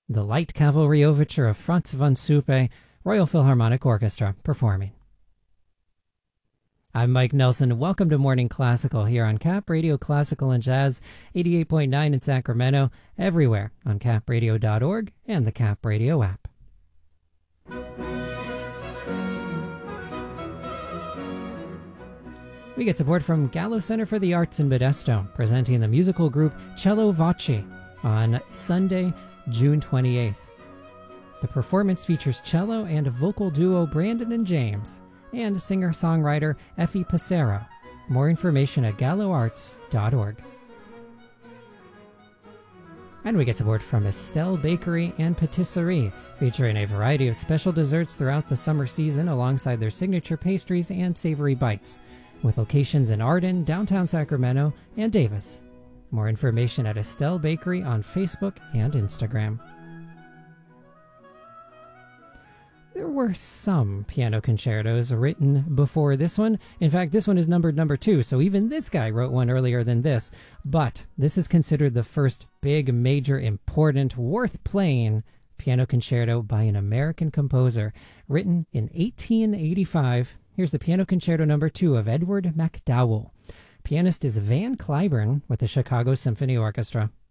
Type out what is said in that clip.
the Light Cavalry Overture of Franz von Suppe, Royal Philharmonic Orchestra, performing. I'm Mike Nelson. Welcome to Morning Classical here on Cap Radio Classical and Jazz, 88.9 in Sacramento, everywhere on capradio.org and the Cap Radio app. We get support from Gallo Center for the Arts in Modesto, presenting the musical group Cello Voce on Sunday, June 28th. The performance features cello and vocal duo Brandon and James, and singer-songwriter Effie Passero. More information at galloarts.org. And we get support from Estelle Bakery and Patisserie, featuring a variety of special desserts throughout the summer season alongside their signature pastries and savory bites, with locations in Arden, downtown Sacramento, and Davis. More information at Estelle Bakery on Facebook and Instagram. There were some piano concertos written before this one. In fact, this one is numbered number 2, so even this guy wrote one earlier than this. But this is considered the first big, major, important, worth playing piano concerto by an American composer, written in 1885. Here's the Piano Concerto number 2 of Edward MacDowell. Pianist is Van Cliburn with the Chicago Symphony Orchestra.